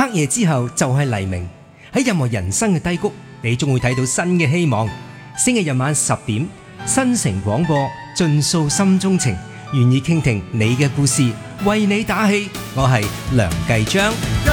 黑夜之後就係黎明，喺任何人生嘅低谷，你終會睇到新嘅希望。星期日晚10點，新城廣播盡訴心中情，願意傾聽你嘅故事，為你打氣。我係梁繼章。